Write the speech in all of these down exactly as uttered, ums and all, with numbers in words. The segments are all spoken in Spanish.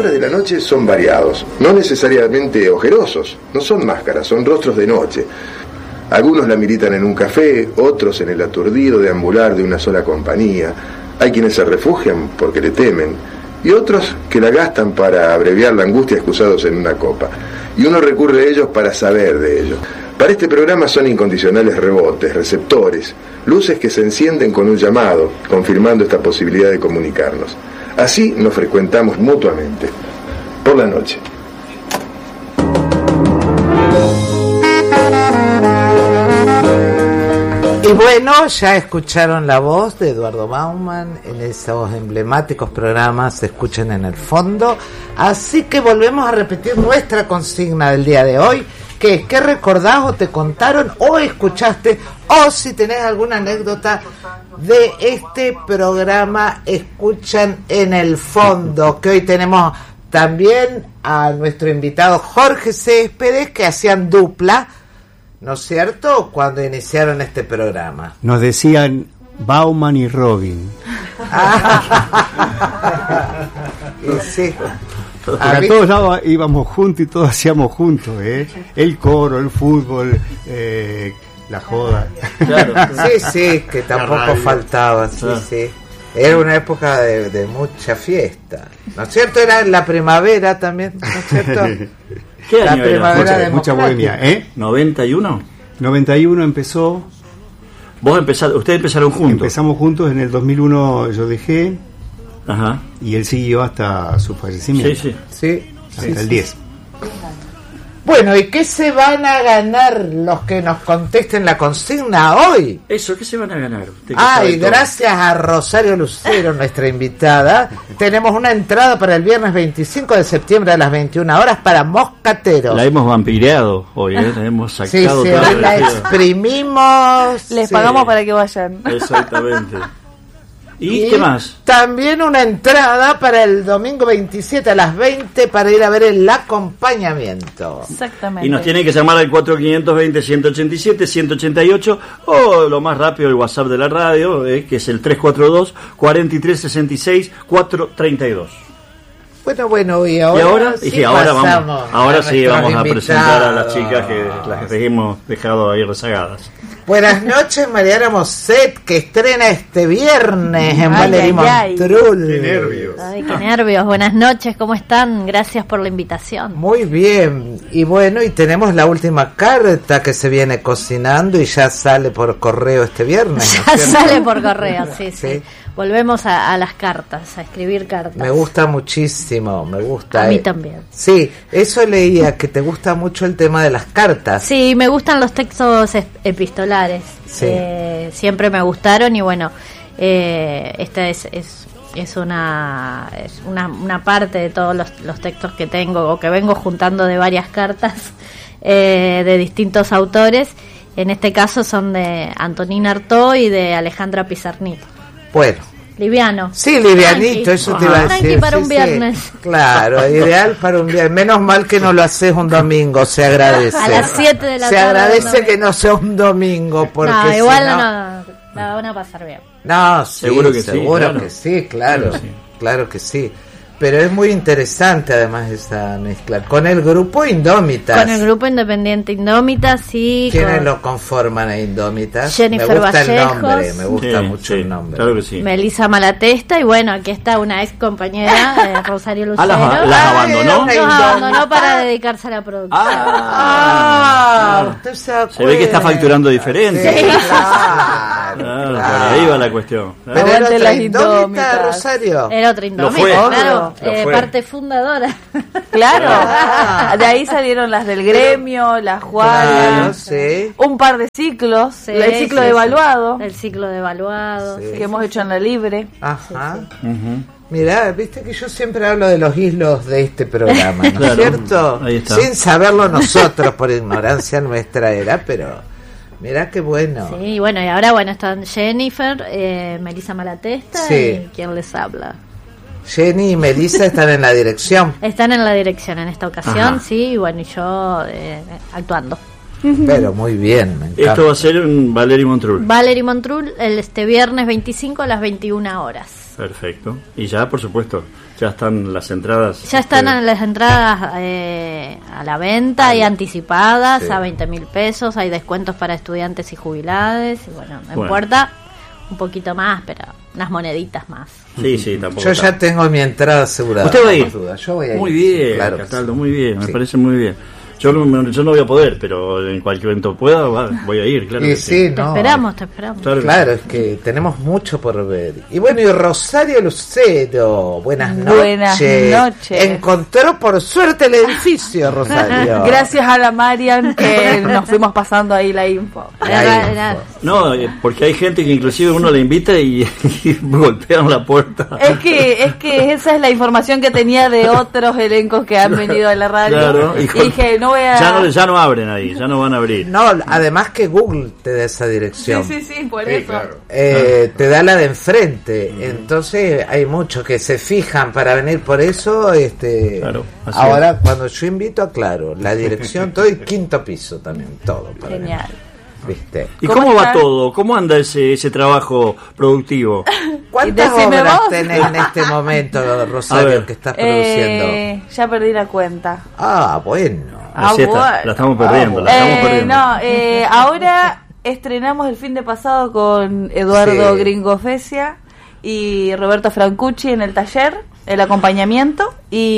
espectadores de la noche son variados, no necesariamente ojerosos, no son máscaras, son rostros de noche. Algunos la militan en un café, otros en el aturdido deambular de una sola compañía. Hay quienes se refugian porque le temen, y otros que la gastan para abreviar la angustia excusados en una copa. Y uno recurre a ellos para saber de ellos. Para este programa son incondicionales rebotes, receptores, luces que se encienden con un llamado, confirmando esta posibilidad de comunicarnos. Así nos frecuentamos mutuamente, por la noche. Y bueno, ya escucharon la voz de Eduardo Bauman en esos emblemáticos programas Se Escuchan en el Fondo. Así que volvemos a repetir nuestra consigna del día de hoy, que es: ¿qué recordás o te contaron o escuchaste? O si tenés alguna anécdota de este programa Escuchan en el Fondo, que hoy tenemos también a nuestro invitado Jorge Céspedes, que hacían dupla, ¿no es cierto?, cuando iniciaron este programa. Nos decían Bauman y Robin. Y sí. Porque a todos lados íbamos juntos y todos hacíamos juntos, ¿eh? El coro, el fútbol, eh, la joda. Claro. Sí, sí, que tampoco faltaba, sí, ah. sí. Era una época de, de mucha fiesta, ¿no es cierto? Era la primavera también, ¿no es cierto? ¿Qué la año primavera era? Mucha, mucha bohemia, ¿eh? ¿noventa y uno? noventa y uno empezó. ¿Vos empezaste, ustedes empezaron juntos? Empezamos juntos, en el dos mil uno yo dejé. Ajá. Y él siguió hasta su fallecimiento. Sí, sí. Sí, hasta sí, el sí. diez. Bueno, ¿y qué se van a ganar los que nos contesten la consigna hoy? Eso, ¿qué se van a ganar? Ay, gracias a Rosario Lucero, nuestra invitada, tenemos una entrada para el viernes veinticinco de septiembre a las veintiuna horas para Moscateros. La hemos vampireado hoy, ¿eh? La hemos sacado. Sí, sí, toda hoy la exprimimos. Les sí. pagamos para que vayan. Exactamente. ¿Y, ¿Y qué más? También una entrada para el domingo veintisiete a las veinte para ir a ver el acompañamiento. Exactamente. Y nos tienen que llamar al cuatro cinco dos cero, uno ocho siete, uno ocho ocho o lo más rápido el WhatsApp de la radio, eh, que es el tres cuatro dos, cuatro tres seis seis, cuatro tres dos. Bueno, bueno, y ahora, ¿Y ahora? sí, y ahora vamos, ahora a sí vamos a presentar a las invitados. chicas que las que hemos dejado ahí rezagadas. Buenas noches, Mariana Mosset, que estrena este viernes en Ay, Valery ay, ay. Montrul. Qué nervios. Ay, qué nervios. Buenas noches, ¿cómo están? Gracias por la invitación. Muy bien, y bueno, y tenemos la última carta que se viene cocinando y ya sale por correo este viernes, ¿no Ya es cierto? sale por correo, sí, sí. Sí. Volvemos a, a las cartas, a escribir cartas. Me gusta muchísimo, me gusta. A mí eh. también. Sí, eso leía, que te gusta mucho el tema de las cartas. Sí, me gustan los textos es- epistolares. Sí. Eh, siempre me gustaron y bueno, eh, esta es, es, es, una, es una, una parte de todos los, los textos que tengo o que vengo juntando de varias cartas eh, de distintos autores. En este caso son de Antonina Artaud y de Alejandra Pizarnik. Bueno. Liviano. Sí, livianito, Tranqui. eso te iba a Tranqui decir. para sí, un sí. viernes. Claro, ideal para un viernes. Menos mal que no lo haces un domingo, se agradece. A las siete de la se tarde. agradece un que no sea un domingo, porque no, si igual no... no, la van a pasar bien. No, sí, Seguro que sí, seguro claro. que sí, claro, Claro, sí. claro que sí. Pero es muy interesante además esa mezcla. Con el grupo Indómitas. Con el grupo independiente Indómitas, sí. ¿Quiénes con lo conforman a Indómitas? Jennifer me gusta Vallejos. el nombre, me gusta Sí, mucho sí, el nombre. Claro que sí. Melissa Malatesta y bueno, aquí está una ex compañera de Rosario Lucero. Ah, las, las abandonó. Ay, Nos abandonó para dedicarse a la producción. Ah, Ah, usted se se ve que acuerda. está facturando diferente. Sí, Claro, claro, por ahí va la cuestión. Pero era Aguante otra las Indómita, Indómitas. Rosario. Era otra Indómita, fue, claro, lo eh, fue. parte fundadora. Claro, Ah. de ahí salieron las del gremio, las Claro, Juanas, sí. un par de ciclos, Sí, el ciclo sí, de sí. evaluado El ciclo de evaluado. Sí. que hemos hecho en la libre. Ajá. Ujú. Mirá, viste que yo siempre hablo de los hilos de este programa, ¿no es Claro, cierto? ahí está. Sin saberlo nosotros, por ignorancia nuestra era, pero mirá qué bueno. Sí, y bueno, y ahora bueno, están Jennifer, eh, Melissa Malatesta Sí. y quien les habla. Jenny y Melissa están en la dirección, Están en la dirección en esta ocasión, Ajá. sí, y bueno, y yo eh, actuando. pero muy bien, me encanta. Esto va a ser un Valery Montrul. Valery Montrul el este viernes veinticinco a las veintiuna horas. Perfecto. Y ya, por supuesto, ya están las entradas. Ya están eh, las entradas eh, a la venta Ah, y anticipadas sí. a veinte mil pesos. Hay descuentos para estudiantes y jubilados. Y bueno, en Bueno. puerta un poquito más, pero unas moneditas más. Sí, sí, tampoco. Yo ya tengo mi entrada asegurada. ¿Usted va a ir? por duda. Yo voy a ir. Muy bien, Claro que Cataldo, sí. muy bien, me Sí. parece muy bien. Yo no, yo no voy a poder, pero en cualquier momento pueda, va, voy a ir, claro. Y que sí, Te no. esperamos, te esperamos. Claro que Claro, es que tenemos mucho por ver. Y bueno, y Rosario Lucero, buenas noches. Buenas noches. Encontró por suerte el edificio, Rosario. Gracias a la Marian que nos fuimos pasando ahí la info. La Era- info. era- No, eh, porque hay gente que inclusive uno le invita y, y golpean la puerta. Es que, es que esa es la información que tenía de otros elencos que han venido a la radio. Claro, y y con- dije, no voy a... Ya no, ya no abren ahí, ya no van a abrir. No, además que Google te da esa Sí, dirección. sí, sí, por Sí, eso. claro. Eh, te da la de enfrente, entonces hay muchos que se fijan para venir por eso. Este, Claro, así ahora cuando yo invito, aclaro la dirección, todo y quinto piso también, todo. para Genial. venir, ¿viste? ¿Y ¿Cómo cómo, va están? todo? ¿Cómo anda ese, ese trabajo productivo? ¿Cuántas decime obras vos. tenés en este momento, Rosario, A ver. que estás produciendo? Eh, ya perdí la cuenta. Ah, bueno. Así Ah, está, bueno. la estamos perdiendo, la Eh, estamos perdiendo. no, eh, ahora estrenamos el fin de pasado con Eduardo Sí. Gringo Fecia y Roberto Francucci en el taller, el acompañamiento.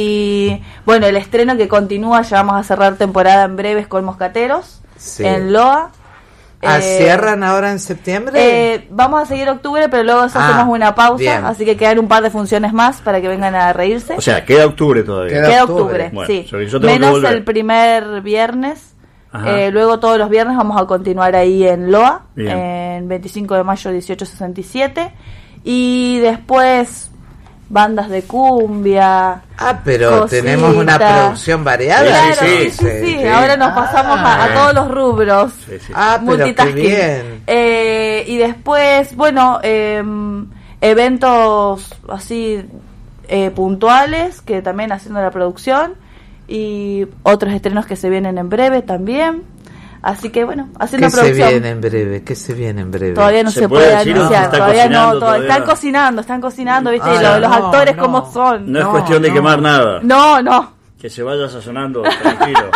Y bueno, el estreno que continúa, ya vamos a cerrar temporada en breves con Moscateros Sí. en Loa. Ah, Eh, ¿cierran ahora en septiembre? eh, vamos a seguir octubre, pero luego eso Ah, hacemos una pausa, bien. así que quedan un par de funciones más para que vengan a reírse. O sea, queda octubre todavía. Queda Queda octubre. octubre, Bueno, sí. yo- yo tengo que Menos volver. el primer viernes. Ajá. Eh, luego todos los viernes vamos a continuar ahí en Loa, Bien. en veinticinco de mayo dieciocho sesenta y siete. Y después bandas de cumbia. Ah, pero cositas. tenemos una producción variada. Claro, sí, sí, sí, sí. Ahora nos pasamos a, a todos los rubros. Sí, sí. Ah, pero qué Multitasking. bien. Eh, y después, bueno, eh, eventos así eh, puntuales, que también haciendo la producción, y otros estrenos que se vienen en breve también. Así que bueno, haciendo ¿Qué se producción. viene en breve? ¿Qué se viene en breve? Todavía no ¿Se se, puede puede decir? anunciar, ¿Está todavía no, cocinando to- todavía? están cocinando, están cocinando, viste, Ah, los, los no, actores no. como son. No, es No, cuestión de no. quemar nada. No, no. Que se vaya sazonando, tranquilo.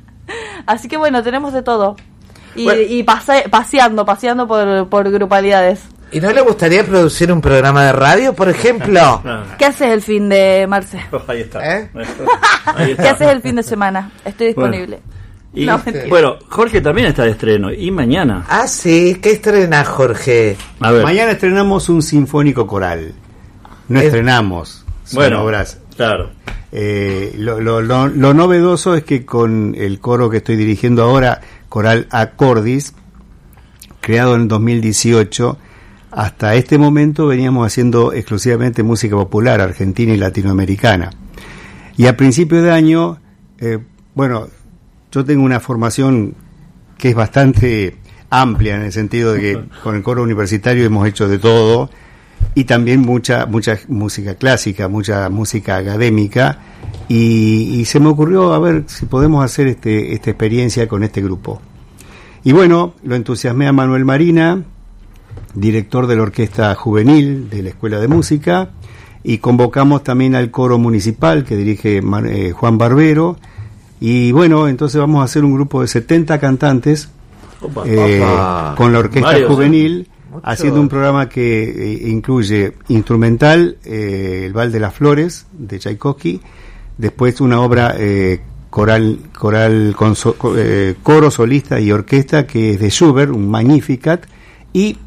Así que bueno, tenemos de todo. Y, Bueno. y pase- paseando, paseando por, por grupalidades. ¿Y no le gustaría producir un programa de radio, por ejemplo? Claro. ¿Qué haces el fin de Marce? Ahí está. ¿Eh? Ahí está. ¿Qué haces el fin de semana? Estoy Bueno. disponible. Y, No, mentira. bueno, Jorge también está de estreno. Y mañana. Ah, sí. ¿Qué estrena, Jorge? A ver. Mañana estrenamos un sinfónico coral. No Es- estrenamos. Son Bueno, obras. claro. Eh, lo, lo, lo, lo novedoso es que con el coro que estoy dirigiendo ahora, Coral Acordis, creado en el dos mil dieciocho, hasta este momento veníamos haciendo exclusivamente música popular argentina y latinoamericana. Y a principio de año, eh, bueno, yo tengo una formación que es bastante amplia en el sentido de que con el coro universitario hemos hecho de todo y también mucha mucha música clásica, mucha música académica y, y se me ocurrió a ver si podemos hacer este esta experiencia con este grupo. Y bueno, lo entusiasmé a Manuel Marina, director de la Orquesta Juvenil de la Escuela de Música, y convocamos también al coro municipal que dirige Man- eh, Juan Barbero. Y bueno, entonces vamos a hacer un grupo de setenta cantantes Opa. eh, Opa. con la Orquesta Varios, Juvenil, Mucho. haciendo un programa que eh, incluye instrumental, eh, El Val de las Flores, de Tchaikovsky, después una obra eh, coral, coral con so- co- eh, coro, solista y orquesta, que es de Schubert, un Magnificat, y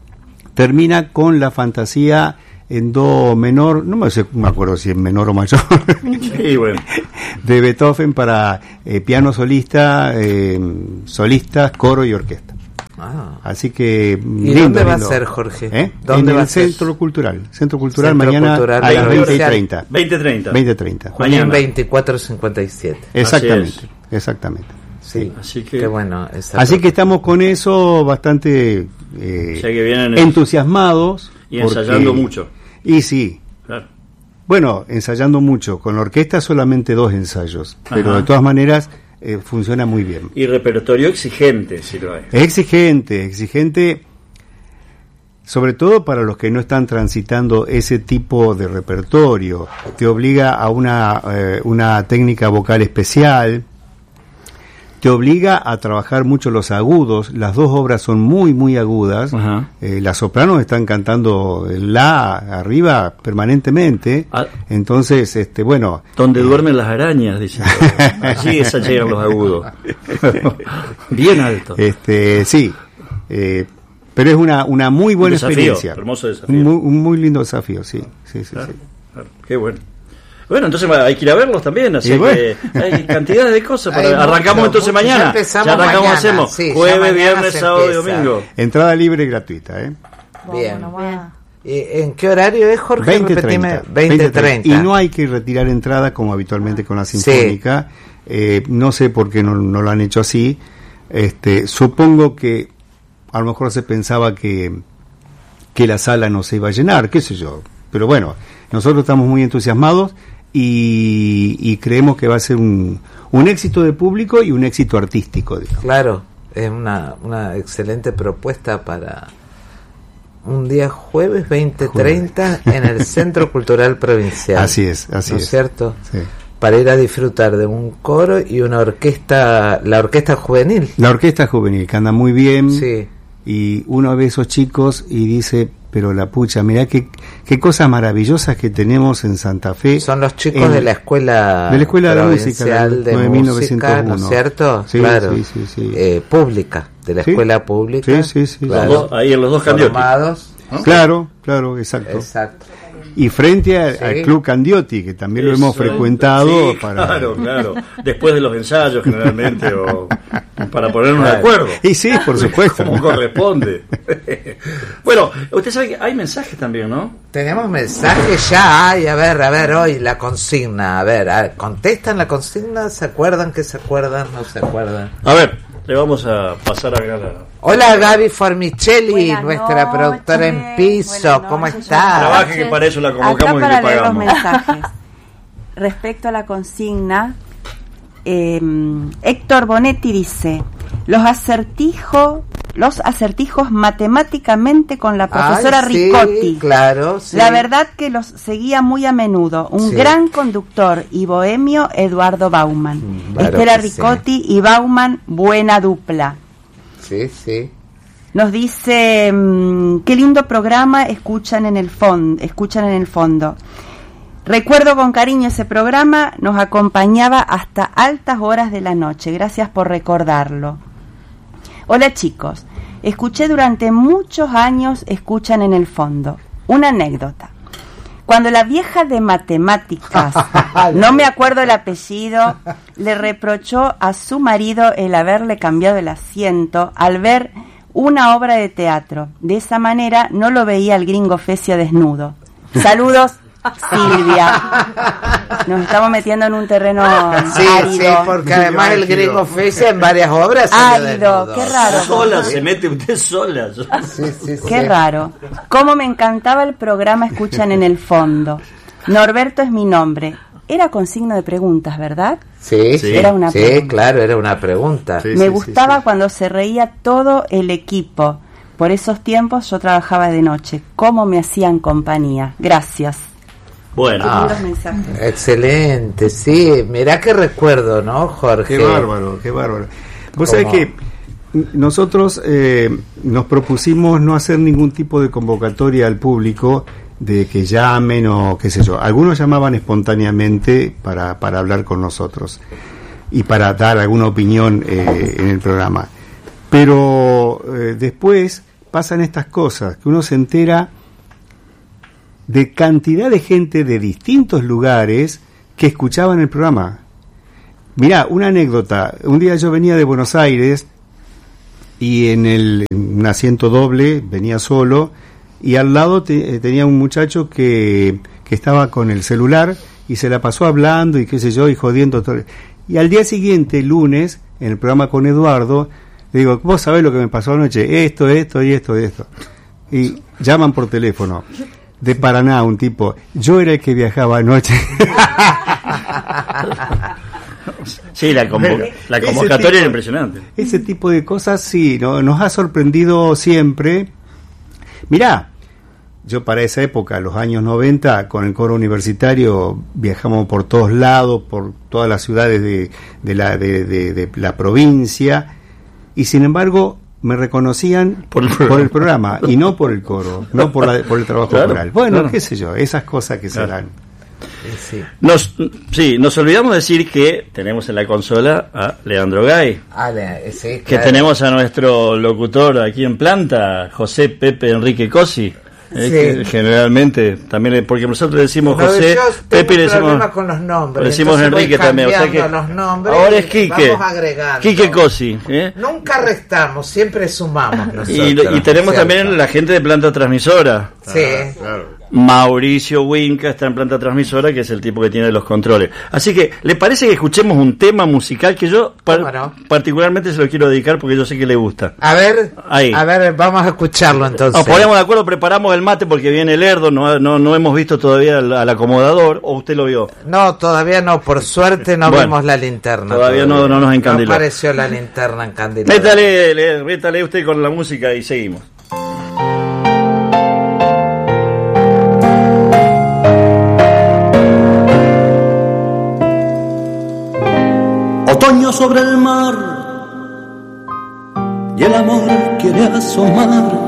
termina con la fantasía en do menor, no me, sé, no me acuerdo si es menor o mayor, Sí, bueno. de Beethoven para eh, piano solista, eh, solistas, coro y orquesta. Ah. Así que ¿Y dónde va a ser, Jorge? ¿Eh? ¿Dónde en va el a ser? Centro Cultural. Centro Cultural Centro mañana Cultural, a las veinte veinte y horas. treinta. veinte treinta. veinte treinta. Junín Mañana. veinticuatro cincuenta y siete. Exactamente. es. Exactamente. Sí. Así que- Qué bueno. esa Así que estamos con eso bastante eh, O sea que vienen entusiasmados. y porque- ensayando mucho. Y sí. Claro. Bueno, ensayando mucho. Con la orquesta solamente dos ensayos. Pero Ajá. de todas maneras eh, funciona muy bien. Y repertorio exigente, si lo hay. Es exigente, exigente. sobre todo para los que no están transitando ese tipo de repertorio. Te obliga a una, eh, una técnica vocal especial, te obliga a trabajar mucho los agudos. Las dos obras son muy, muy agudas. Eh, las sopranos están cantando el la arriba permanentemente. Ah, entonces, este, bueno... Donde eh, duermen las arañas, dicen. Allí es llegan los agudos. Bien alto. Este, sí. Eh, pero es una, una muy buena desafío, experiencia. Hermoso desafío. Un muy, un muy lindo desafío, sí. sí, sí, claro, sí. Claro. Qué bueno. Bueno, entonces hay que ir a verlos también, así bueno. que hay cantidad de cosas. Para... Ay, arrancamos mucho, entonces mucho. mañana. Ya, ya arrancamos, mañana. hacemos sí, jueves, viernes, sábado y domingo. Entrada libre y gratuita, ¿eh? Bien. ¿En qué horario es, Jorge? veinte treinta. veinte treinta. Y no hay que retirar entrada como habitualmente con la Sinfónica. Sí. Eh, no sé por qué no, no lo han hecho así. Este, supongo que a lo mejor se pensaba que, que la sala no se iba a llenar, qué sé yo. Pero bueno, nosotros estamos muy entusiasmados. Y, y creemos que va a ser un, un éxito de público y un éxito artístico, digamos. Claro, es una, una excelente propuesta para un día jueves veinte treinta en el Centro Cultural Provincial. Así es, así ¿no es. es cierto? Sí. Para ir a disfrutar de un coro y una orquesta, la orquesta juvenil. La orquesta juvenil, que anda muy bien. Sí. Y uno ve esos chicos y dice... Pero la pucha, mirá qué, qué cosas maravillosas que tenemos en Santa Fe. Son los chicos en, de la escuela de la escuela de música de nueve mil novecientos uno, ¿no es cierto? Sí, claro. Sí, sí, sí. Eh, pública, de la sí. escuela pública. Sí, sí, sí. Claro. Los dos, ahí en los dos Candiotti. ¿No? Claro, claro, exacto. Exacto. Y frente a, sí. al Club Candiotti, que también Eso, lo hemos frecuentado. Sí, para claro, claro. Después de los ensayos, generalmente, o para ponernos claro. de acuerdo. Y sí, por supuesto. Como corresponde. Bueno, usted sabe que hay mensajes también, ¿no? Tenemos mensajes ya. Ay, a ver, a ver, hoy la consigna. A ver, a ver, ¿contestan la consigna? ¿Se acuerdan? ¿Qué se acuerdan? ¿No se acuerdan? A ver, le vamos a pasar a la... Hola Gaby Formicelli, buenas nuestra noches, productora en piso, ¿cómo está? Trabaje que para eso la convocamos Acá y le pagamos. Los mensajes. Respecto a la consigna, eh, Héctor Bonetti dice, los acertijos, los acertijos matemáticamente con la profesora Ay, sí, Ricotti. Claro, sí. La verdad que los seguía muy a menudo. Un sí. gran conductor y bohemio, Eduardo Bauman. Claro Estela Ricotti sí. y Bauman, buena dupla. Sí, sí. Nos dice, mmm, qué lindo programa escuchan en el fondo, escuchan en el fondo. Recuerdo con cariño ese programa, nos acompañaba hasta altas horas de la noche. Gracias por recordarlo. Hola chicos, escuché durante muchos años Escuchan en el fondo. Una anécdota. Cuando la vieja de matemáticas, no me acuerdo el apellido, le reprochó a su marido el haberle cambiado el asiento al ver una obra de teatro. De esa manera no lo veía el gringo Fecia desnudo. Saludos, Silvia. Nos estamos metiendo en un terreno sí, árido. Sí, porque además el gringo Fecia en varias obras árido, qué raro. Sola, se mete usted sola. Sí, sí, qué sí. raro. Cómo me encantaba el programa Escuchan en el fondo. Norberto es mi nombre. Era con signo de preguntas, ¿verdad? Sí, sí, era una sí pregunta. Claro, era una pregunta. Sí, me sí, gustaba sí, sí. cuando se reía todo el equipo. Por esos tiempos yo trabajaba de noche. Cómo me hacían compañía. Gracias. Bueno, ah, excelente, sí, mirá qué recuerdo, ¿no, Jorge? Qué bárbaro, qué bárbaro. Vos sabés que nosotros eh, nos propusimos no hacer ningún tipo de convocatoria al público de que llamen o qué sé yo. Algunos llamaban espontáneamente para, para hablar con nosotros y para dar alguna opinión eh, en el programa. Pero eh, después pasan estas cosas, que uno se entera de cantidad de gente de distintos lugares que escuchaban el programa. Mirá, una anécdota. Un día yo venía de Buenos Aires y en, el, en un asiento doble, venía solo, y al lado te, tenía un muchacho que, que estaba con el celular y se la pasó hablando y qué sé yo, y jodiendo todo. Y al día siguiente, lunes, en el programa con Eduardo, le digo, vos sabés lo que me pasó anoche, esto, esto y esto y esto. Y llaman por teléfono. De Paraná, un tipo, yo era el que viajaba anoche. Sí, la, convo- la convocatoria tipo, era impresionante. Ese tipo de cosas sí, no, nos ha sorprendido siempre. Mirá, yo para esa época, los años noventa, con el coro universitario viajamos por todos lados, por todas las ciudades de, de, la, de, de, de la provincia, y sin embargo me reconocían por el programa, por el programa y no por el coro, no por, la, por el trabajo claro, coral. Bueno, claro. qué sé yo, esas cosas que claro. se dan. Sí. Nos, sí, nos olvidamos de decir que tenemos en la consola a Leandro Gay, Ale, sí, que claro. tenemos a nuestro locutor aquí en planta, José Pepe Enrique Cosi. Eh, Sí. que generalmente también, porque nosotros decimos No, José, yo Pepe y le tengo decimos, problemas con los nombres, le decimos entonces voy Enrique también, o sea que cambiando los nombres ahora es y Quique, vamos agregando. Quique Cosi, ¿eh? Nunca restamos, siempre sumamos nosotros. y, y tenemos ¿cierto? también la gente de planta transmisora. Sí. Mauricio Winca está en planta transmisora, que es el tipo que tiene los controles. Así que, ¿le parece que escuchemos un tema musical que yo par- ¿Cómo no? particularmente se lo quiero dedicar porque yo sé que le gusta? A ver, Ahí. a ver, vamos a escucharlo entonces. Nos ponemos de acuerdo, preparamos el mate porque viene el Erdo, no, no, no hemos visto todavía al, al acomodador, o usted lo vio. No, todavía no, por suerte no Bueno, vimos la linterna. todavía no- no nos encandiló. No apareció la linterna encandilada. Métale, le- métale usted con la música y seguimos. Otoño sobre el mar y el amor quiere asomar